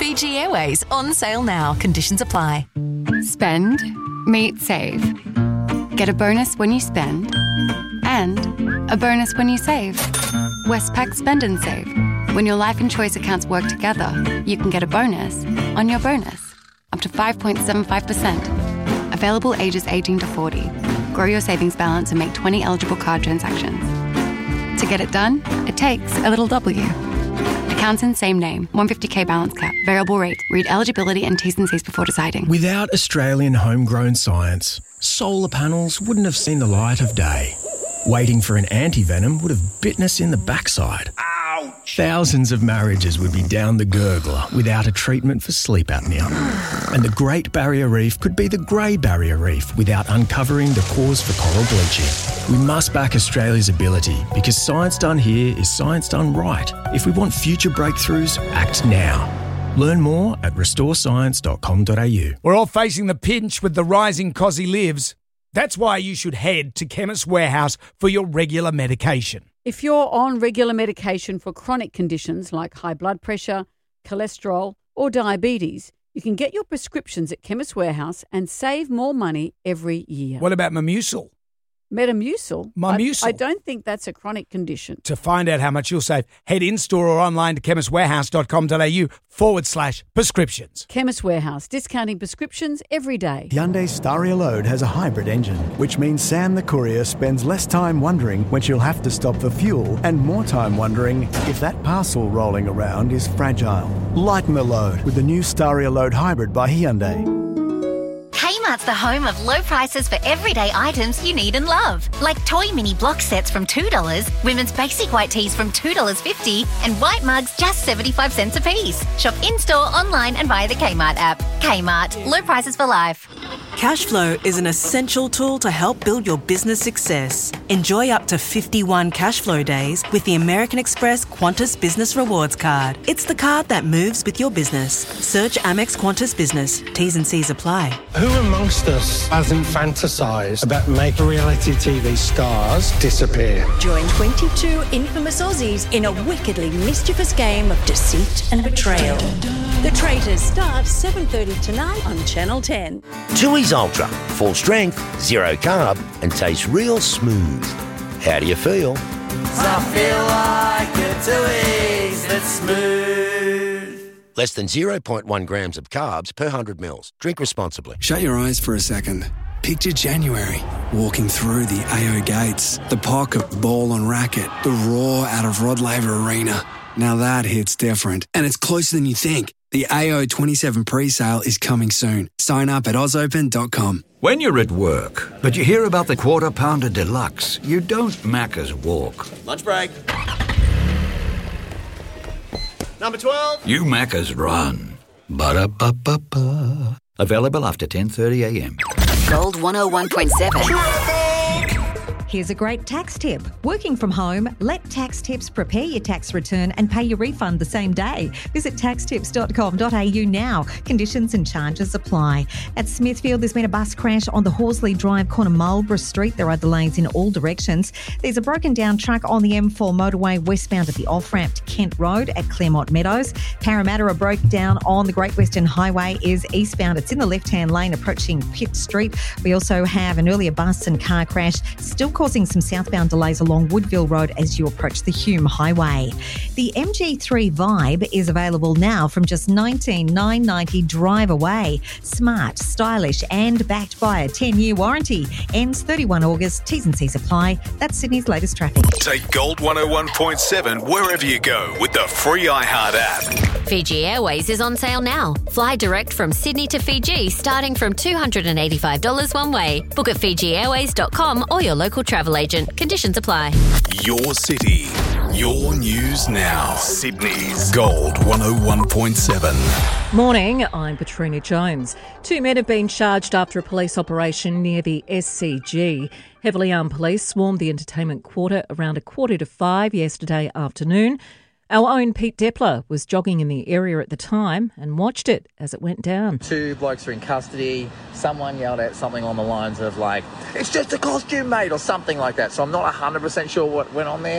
Fiji Airways on sale now. Conditions apply. Spend, meet, save. Get a bonus when you spend and a bonus when you save. Westpac Spend and Save. When your life and choice accounts work together, you can get a bonus on your bonus, up to 5.75%. Available ages 18 to 40. Grow your savings balance and make 20 eligible card transactions. To get it done, it takes a little W. Accounts in same name, 150k balance cap, variable rate. Read eligibility and T's and C's before deciding. Without Australian homegrown science, solar panels wouldn't have seen the light of day. Waiting for an anti-venom would have bitten us in the backside. Ouch! Thousands of marriages would be down the gurgler without a treatment for sleep apnea. And the Great Barrier Reef could be the Grey Barrier Reef without uncovering the cause for coral bleaching. We must back Australia's ability because science done here is science done right. If we want future breakthroughs, act now. Learn more at restorescience.com.au. We're all facing the pinch with the rising cost of lives. That's why you should head to Chemist Warehouse for your regular medication. If you're on regular medication for chronic conditions like high blood pressure, cholesterol or diabetes, you can get your prescriptions at Chemist Warehouse and save more money every year. What about Metamucil? Metamucil? Metamucil. I don't think that's a chronic condition. To find out how much you'll save, head in-store or online to chemistwarehouse.com.au/prescriptions. Chemist Warehouse, discounting prescriptions every day. Hyundai Staria Load has a hybrid engine, which means Sam the courier spends less time wondering when she'll have to stop for fuel and more time wondering if that parcel rolling around is fragile. Lighten the load with the new Staria Load Hybrid by Hyundai. Kmart's the home of low prices for everyday items you need and love. Like toy mini block sets from $2, women's basic white tees from $2.50, and white mugs just 75 cents a piece. Shop in-store, online and via the Kmart app. Kmart, low prices for life. Cashflow is an essential tool to help build your business success. Enjoy up to 51 Cashflow days with the American Express Qantas Business Rewards Card. It's the card that moves with your business. Search Amex Qantas Business. T's and C's apply. Who amongst us hasn't fantasised about making reality TV stars disappear? Join 22 infamous Aussies in a wickedly mischievous game of deceit and betrayal. The Traitors starts 7:30 tonight on Channel 10. Tooheys Ultra. Full strength, zero carb, and tastes real smooth. How do you feel? I feel like a Tooheys that's smooth. Less than 0.1 grams of carbs per 100 mils. Drink responsibly. Shut your eyes for a second. Picture January, walking through the AO gates, the pocket ball and racket, the roar out of Rod Laver Arena. Now that hits different, and it's closer than you think. The AO 27 pre-sale is coming soon. Sign up at ozopen.com. When you're at work, but you hear about the Quarter Pounder Deluxe, you don't Macca's walk. Lunch break. Number 12. You Macca's run. Ba-da-ba-ba-ba. Available after 10:30am. Gold 101.7. Here's a great tax tip. Working from home, let Tax Tips prepare your tax return and pay your refund the same day. Visit taxtips.com.au now. Conditions and charges apply. At Smithfield, there's been a bus crash on the Horsley Drive corner Marlborough Street. There are delays in all directions. There's a broken down truck on the M4 motorway westbound at the off-ramp to Kent Road at Claremont Meadows. Parramatta, a broke down on the Great Western Highway is eastbound. It's in the left-hand lane approaching Pitt Street. We also have an earlier bus and car crash still causing some southbound delays along Woodville Road as you approach the Hume Highway. The MG3 Vibe is available now from just $19,990 drive away. Smart, stylish and backed by a 10-year warranty. Ends 31 August. T's and C's apply. That's Sydney's latest traffic. Take Gold 101.7 wherever you go with the free iHeart app. Fiji Airways is on sale now. Fly direct from Sydney to Fiji starting from $285 one way. Book at FijiAirways.com or your local travel agent. Conditions apply. Your city, your news now. Sydney's Gold 101.7. Morning, I'm Katrina Jones. 2 men have been charged after a police operation near the SCG. Heavily armed police swarmed the entertainment quarter around 4:45 yesterday afternoon. Our own Pete Depler was jogging in the area at the time and watched it as it went down. 2 blokes are in custody. Someone yelled out something on the lines of like, "It's just a costume, mate," or something like that. So I'm not 100% sure what went on there.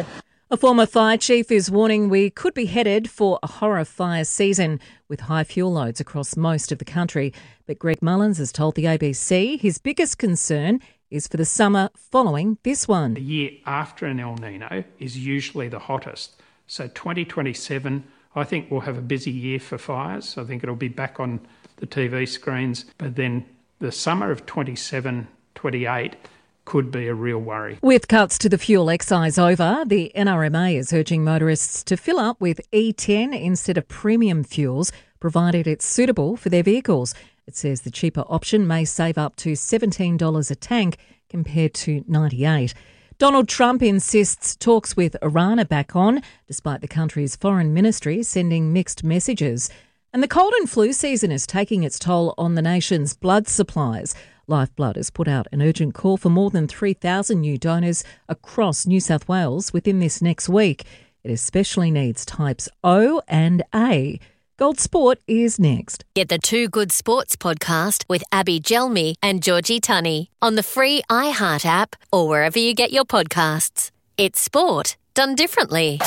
A former fire chief is warning we could be headed for a horror fire season with high fuel loads across most of the country. But Greg Mullins has told the ABC his biggest concern is for the summer following this one. The year after an El Nino is usually the hottest. So 2027, I think we'll have a busy year for fires. I think it'll be back on the TV screens. But then the summer of 27, 28 could be a real worry. With cuts to the fuel excise over, the NRMA is urging motorists to fill up with E10 instead of premium fuels, provided it's suitable for their vehicles. It says the cheaper option may save up to $17 a tank compared to $98. Donald Trump insists talks with Iran are back on, despite the country's foreign ministry sending mixed messages. And the cold and flu season is taking its toll on the nation's blood supplies. Lifeblood has put out an urgent call for more than 3,000 new donors across New South Wales within this next week. It especially needs types O and A. Gold Sport is next. Get the Two Good Sports podcast with Abby Gelmi and Georgie Tunney on the free iHeart app or wherever you get your podcasts. It's sport done differently.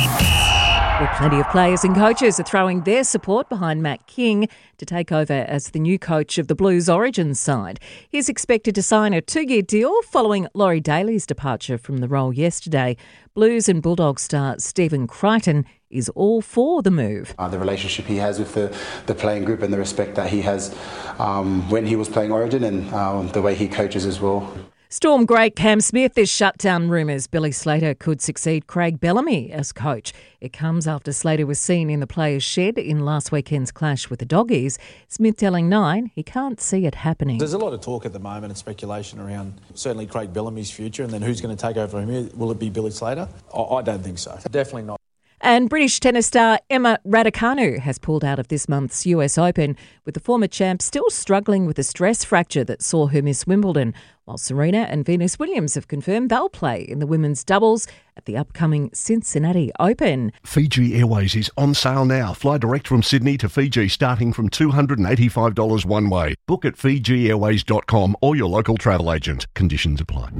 Well, plenty of players and coaches are throwing their support behind Matt King to take over as the new coach of the Blues Origin side. He's expected to sign a 2-year deal following Laurie Daly's departure from the role yesterday. Blues and Bulldogs star Stephen Crichton is all for the move. The relationship he has with the playing group and the respect that he has when he was playing Origin and the way he coaches as well. Storm great Cam Smith has shut down rumours Billy Slater could succeed Craig Bellamy as coach. It comes after Slater was seen in the players' shed in last weekend's clash with the Doggies. Smith telling Nine he can't see it happening. There's a lot of talk at the moment and speculation around certainly Craig Bellamy's future and then who's going to take over from here. Will it be Billy Slater? I don't think so. Definitely not. And British tennis star Emma Raducanu has pulled out of this month's US Open, with the former champ still struggling with a stress fracture that saw her miss Wimbledon, while Serena and Venus Williams have confirmed they'll play in the women's doubles at the upcoming Cincinnati Open. Fiji Airways is on sale now. Fly direct from Sydney to Fiji starting from $285 one way. Book at fijiairways.com or your local travel agent. Conditions apply.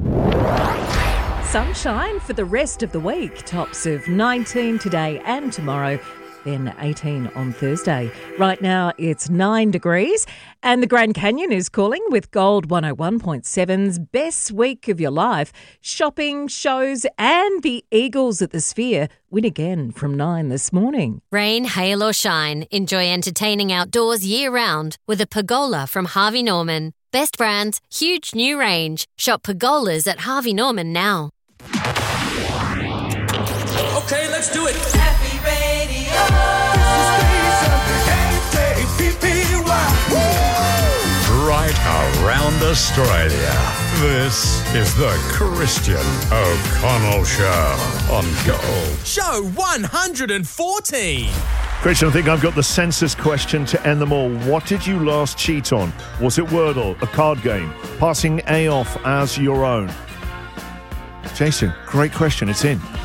Sunshine for the rest of the week. Tops of 19 today and tomorrow, then 18 on Thursday. Right now it's 9 degrees and the Grand Canyon is calling with Gold 101.7's Best Week of Your Life. Shopping, shows and the Eagles at the Sphere win again from 9 this morning. Rain, hail or shine, enjoy entertaining outdoors year-round with a pergola from Harvey Norman. Best brands, huge new range. Shop pergolas at Harvey Norman now. Okay, let's do it. Happy Radio. Right around Australia. This is the Christian O'Connell Show on Gold. Show 114. Christian, I think I've got the census question to end them all. What did you last cheat on? Was it Wordle, a card game, passing A off as your own? Jason, great question. It's in.